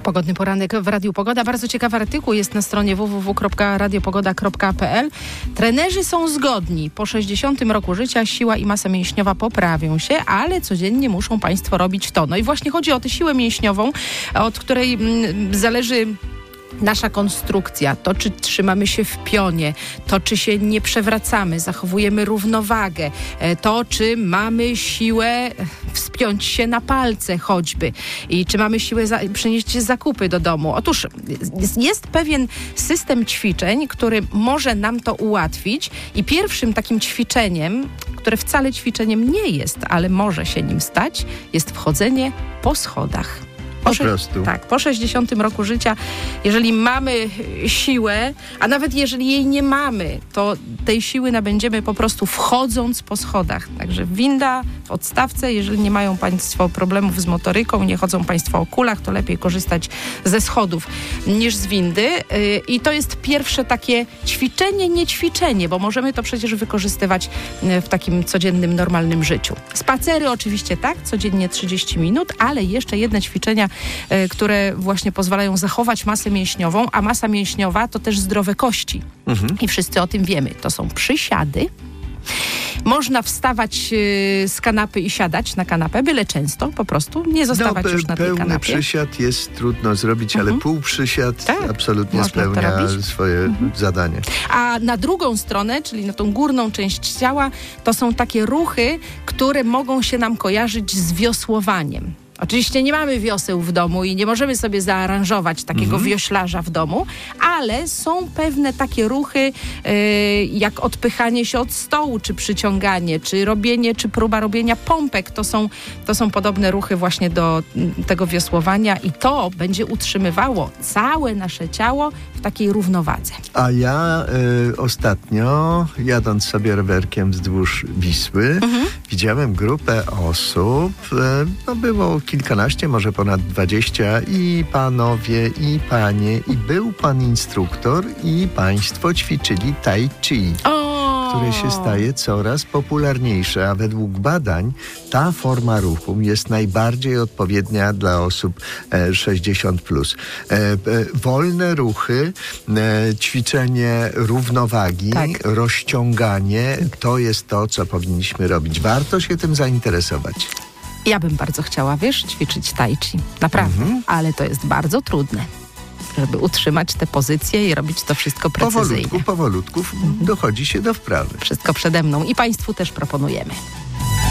Pogodny poranek w Radiu Pogoda. Bardzo ciekawy artykuł jest na stronie www.radiopogoda.pl. Trenerzy są zgodni. Po 60 roku życia siła i masa mięśniowa poprawią się, ale codziennie muszą Państwo robić to. No i właśnie chodzi o tę siłę mięśniową, od której zależy nasza konstrukcja, to czy trzymamy się w pionie, to czy się nie przewracamy, zachowujemy równowagę, to czy mamy siłę wspiąć się na palce choćby i czy mamy siłę przynieść zakupy do domu. Otóż jest pewien system ćwiczeń, który może nam to ułatwić i pierwszym takim ćwiczeniem, które wcale ćwiczeniem nie jest, ale może się nim stać, jest wchodzenie po schodach. Po 60 roku życia, jeżeli mamy siłę, a nawet jeżeli jej nie mamy, to tej siły nabędziemy po prostu wchodząc po schodach. Także winda, w odstawce, jeżeli nie mają Państwo problemów z motoryką, nie chodzą Państwo o kulach, to lepiej korzystać ze schodów niż z windy. I to jest pierwsze takie ćwiczenie, nie ćwiczenie, bo możemy to przecież wykorzystywać w takim codziennym, normalnym życiu. Spacery oczywiście tak, codziennie 30 minut, ale jeszcze jedne ćwiczenia, które właśnie pozwalają zachować masę mięśniową, a masa mięśniowa to też zdrowe kości. I wszyscy o tym wiemy. To są przysiady. Można wstawać z kanapy i siadać na kanapę, byle często po prostu, nie zostawać już na tej kanapie. Pełny przysiad jest trudno zrobić, ale półprzysiad absolutnie spełnia swoje zadanie. A na drugą stronę, czyli na tą górną część ciała, to są takie ruchy, które mogą się nam kojarzyć z wiosłowaniem. Oczywiście nie mamy wioseł w domu i nie możemy sobie zaaranżować takiego wioślarza w domu, ale są pewne takie ruchy, jak odpychanie się od stołu, czy przyciąganie, czy robienie, czy próba robienia pompek. To są podobne ruchy właśnie do tego wiosłowania i to będzie utrzymywało całe nasze ciało w takiej równowadze. A ja ostatnio, jadąc sobie rowerkiem wzdłuż Wisły, widziałem grupę osób, było kilkanaście, może ponad 20 i panowie, i panie, i był pan instruktor i państwo ćwiczyli tai chi, które się staje coraz popularniejsze, a według badań ta forma ruchu jest najbardziej odpowiednia dla osób 60+. Wolne ruchy, ćwiczenie równowagi, rozciąganie, to jest to, co powinniśmy robić. Warto się tym zainteresować. Ja bym bardzo chciała, ćwiczyć tai chi. Naprawdę. Ale to jest bardzo trudne, żeby utrzymać te pozycje i robić to wszystko precyzyjnie. Powolutku dochodzi się do wprawy. Wszystko przede mną i Państwu też proponujemy.